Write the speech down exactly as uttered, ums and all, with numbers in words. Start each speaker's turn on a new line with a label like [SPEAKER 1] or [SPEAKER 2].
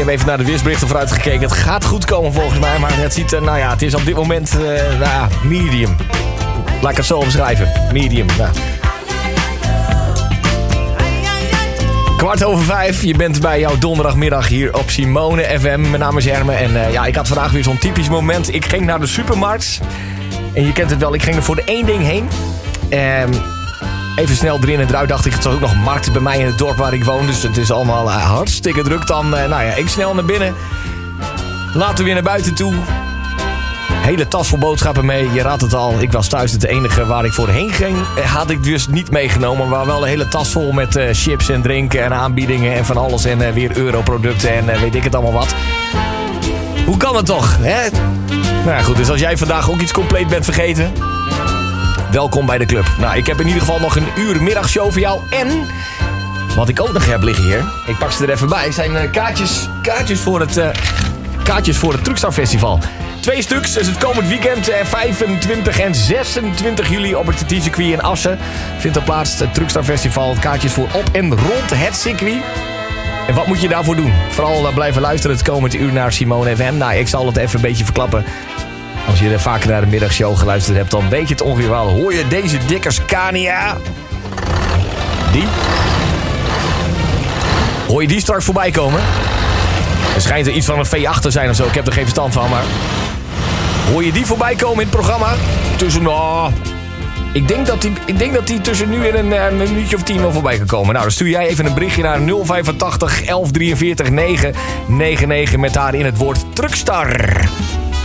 [SPEAKER 1] heb even naar de weersberichten vooruit gekeken. Het gaat goed komen volgens mij, maar het ziet er, nou ja, het is op dit moment, uh, nou ja, medium. Laat ik het zo omschrijven. Medium, ja. Kwart over vijf, je bent bij jouw donderdagmiddag hier op Simone F M. Mijn naam is Hermen en uh, ja, ik had vandaag weer zo'n typisch moment. Ik ging naar de supermarkt. En je kent het wel, ik ging er voor de één ding heen. Um, even snel erin en eruit dacht ik, het was ook nog markt bij mij in het dorp waar ik woon. Dus het is allemaal uh, hartstikke druk. Dan, uh, nou ja, ik snel naar binnen. Later weer naar buiten toe. Hele tas vol boodschappen mee. Je raadt het al, ik was thuis het enige waar ik voorheen ging. Had ik dus niet meegenomen. Maar wel een hele tas vol met uh, chips en drinken en aanbiedingen en van alles. En uh, weer europroducten en uh, weet ik het allemaal wat. Hoe kan het toch, hè? Nou ja, goed, dus als jij vandaag ook iets compleet bent vergeten, welkom bij de club. Nou, ik heb in ieder geval nog een uur middagshow voor jou. En wat ik ook nog heb liggen hier, ik pak ze er even bij, zijn uh, kaartjes, kaartjes voor het, uh, kaartjes voor het Truckstar Festival. Twee stuks, dus het komend weekend, eh, vijfentwintig en zesentwintig juli op het T T-circuit in Assen vindt er plaats het Truckstar Festival. Kaartjes voor op en rond het circuit. En wat moet je daarvoor doen? Vooral blijven luisteren het komende uur naar Simone F M. Nou, ik zal het even een beetje verklappen. Als je er vaker naar de middagshow geluisterd hebt, dan weet je het ongeveer wel. Hoor je deze dikke Scania? Die? Hoor je die straks voorbij komen? Er schijnt er iets van een V acht te zijn of zo. Ik heb er geen verstand van, maar hoor je die voorbij komen in het programma? Tussen, oh, ik denk dat die, ik denk dat die tussen nu en een, een minuutje of tien wel voorbij kan komen. Nou, dan stuur jij even een berichtje naar nul vijfentachtig elf drieënveertig negen negenennegentig met daarin het woord Truckstar.